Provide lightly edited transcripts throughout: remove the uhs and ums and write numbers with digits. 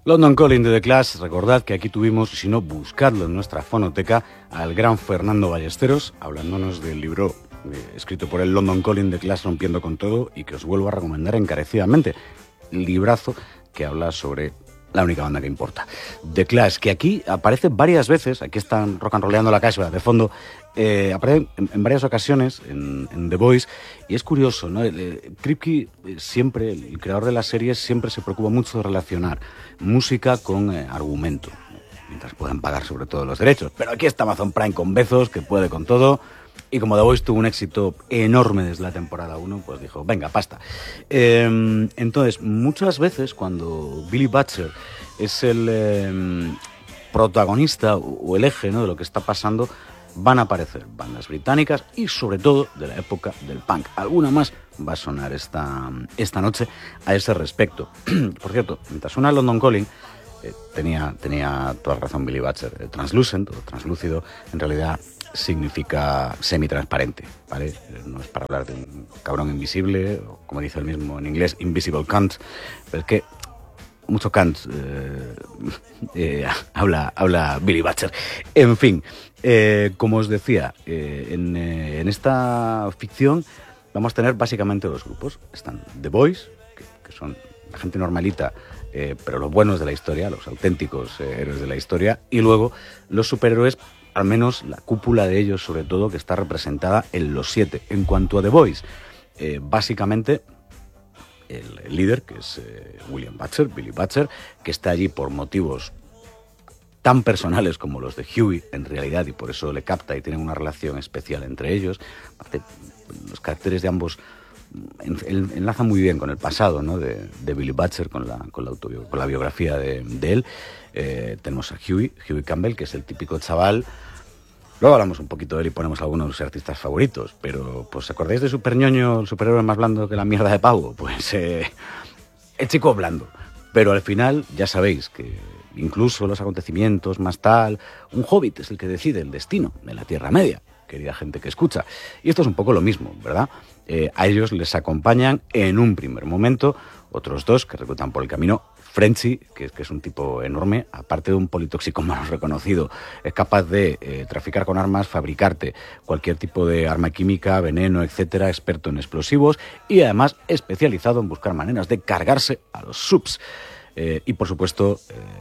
London Calling de The Clash, recordad que aquí tuvimos, si no, buscadlo en nuestra fonoteca, al gran Fernando Ballesteros, hablándonos del libro escrito por el London Calling de The Clash, Rompiendo con Todo, y que os vuelvo a recomendar encarecidamente. Librazo que habla sobre la única banda que importa, The Clash, que aquí aparece varias veces. Aquí están rock and rollando la casa de fondo. Aparece en varias ocasiones en The Voice, y es curioso, ¿no? Kripke siempre, el creador de la serie, siempre se preocupa mucho de relacionar música con argumento, mientras puedan pagar sobre todo los derechos. Pero aquí está Amazon Prime con Bezos, que puede con todo, y como The Voice tuvo un éxito enorme desde la temporada 1, pues dijo, venga, pasta. Entonces, muchas veces cuando Billy Butcher es el protagonista o el eje, ¿no?, de lo que está pasando, van a aparecer bandas británicas y sobre todo de la época del punk. Alguna más va a sonar esta noche a ese respecto. Por cierto, mientras suena London Calling, tenía toda razón Billy Butcher. Translucent o translúcido en realidad significa semitransparente, ¿vale? No es para hablar de un cabrón invisible, o como dice el mismo en inglés, invisible cunt, pero es que mucho Kant habla Billy Butcher. En fin, como os decía, en esta ficción vamos a tener básicamente dos grupos. Están The Boys, que son la gente normalita, pero los buenos de la historia, los auténticos héroes de la historia, y luego los superhéroes, al menos la cúpula de ellos sobre todo, que está representada en los 7. En cuanto a The Boys, básicamente el líder, que es William Butcher, Billy Butcher, que está allí por motivos tan personales como los de Huey, en realidad, y por eso le capta y tienen una relación especial entre ellos. Los caracteres de ambos enlazan muy bien con el pasado, ¿no?, de Billy Butcher, con la biografía de él. Tenemos a Huey Campbell, que es el típico chaval. Luego hablamos un poquito de él y ponemos algunos de sus artistas favoritos, pero pues ¿acordáis de Super Ñoño, el superhéroe más blando que la mierda de pavo? Pues el chico blando. Pero al final ya sabéis que incluso los acontecimientos más tal, un hobbit es el que decide el destino de la Tierra Media, querida gente que escucha. Y esto es un poco lo mismo, ¿verdad? A ellos les acompañan en un primer momento otros dos que reclutan por el camino. Frenchy, que es un tipo enorme, aparte de un politoxicómano reconocido, es capaz de traficar con armas, fabricarte cualquier tipo de arma química, veneno, etcétera, experto en explosivos y además especializado en buscar maneras de cargarse a los subs. Y por supuesto,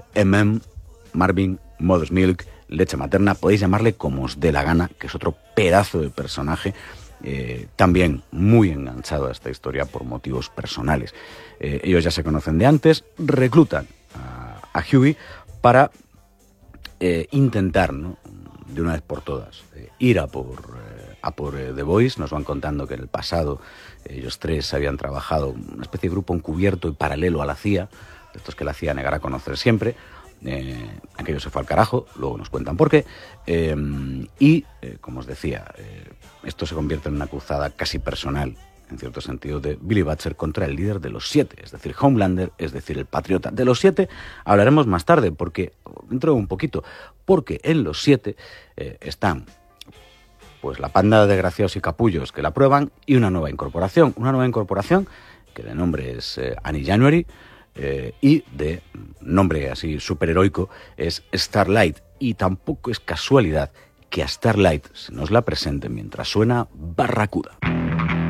Marvin, Mother's Milk, leche materna, podéis llamarle como os dé la gana, que es otro pedazo de personaje, también muy enganchado a esta historia por motivos personales. Ellos ya se conocen de antes, reclutan a Huey para intentar, ¿no?, de una vez por todas, ir a por The Boys. Nos van contando que en el pasado ellos tres habían trabajado una especie de grupo encubierto y paralelo a la CIA, de estos que la CIA negará conocer siempre. Aquello se fue al carajo, luego nos cuentan por qué, como os decía, esto se convierte en una cruzada casi personal, en cierto sentido, de Billy Butcher contra el líder de los 7, es decir, Homelander, es decir, el patriota. De los 7 hablaremos más tarde, porque dentro de un poquito, porque en los 7 están pues la panda de graciosos y capullos que la prueban y una nueva incorporación que de nombre es Annie January, y de nombre así superheroico es Starlight, y tampoco es casualidad que a Starlight se nos la presente mientras suena Barracuda.